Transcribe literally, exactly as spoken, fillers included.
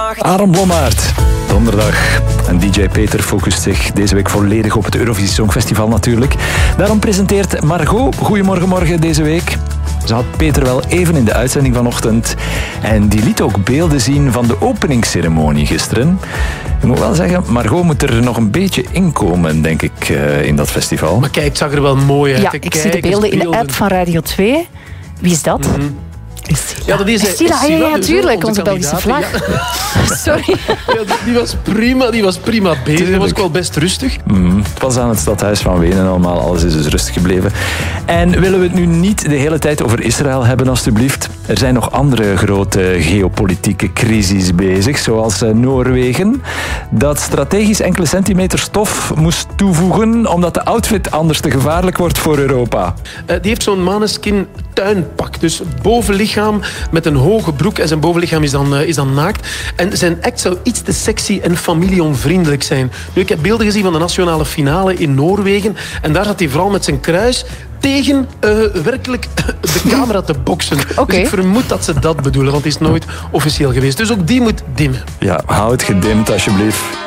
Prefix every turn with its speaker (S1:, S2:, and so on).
S1: nacht.
S2: Aaron Blommaert, donderdag. En D J Peter focust zich deze week volledig op het Eurovisie Songfestival natuurlijk. Daarom presenteert Margot Goedemorgen Morgen deze week. Ze had Peter wel even in de uitzending vanochtend. En die liet ook beelden zien van de openingsceremonie gisteren. Ik moet wel zeggen, Margot moet er nog een beetje inkomen, denk ik, in dat festival.
S3: Maar kijk, het zag er wel mooi uit.
S4: Ja, ik zie de beelden in de app van Radio twee. Wie is dat?
S3: Mm-hmm.
S4: Ja, dat is
S3: Stila,
S4: ja, ja, natuurlijk, onze Belgische vlag. Ja. Sorry.
S3: Ja, die was prima, die was prima bezig. Dat was ook wel best rustig.
S2: Mm, het was aan het stadhuis van Wenen allemaal. Alles is dus rustig gebleven. En willen we het nu niet de hele tijd over Israël hebben, alstublieft? Er zijn nog andere grote geopolitieke crises bezig, zoals Noorwegen, dat strategisch enkele centimeter stof moest toevoegen, omdat de outfit anders te gevaarlijk wordt voor Europa.
S3: Uh, die heeft zo'n Måneskin tuinpak. Dus bovenlichaam met een hoge broek en zijn bovenlichaam is dan, uh, is dan naakt. En zijn act zou iets te sexy en familieonvriendelijk zijn. Nu, ik heb beelden gezien van de nationale finale in Noorwegen en daar zat hij vooral met zijn kruis tegen uh, werkelijk de camera te boksen. Okay. Dus ik vermoed dat ze dat bedoelen, want het is nooit officieel geweest. Dus ook die moet dimmen.
S2: Ja, hou het gedimd alsjeblieft.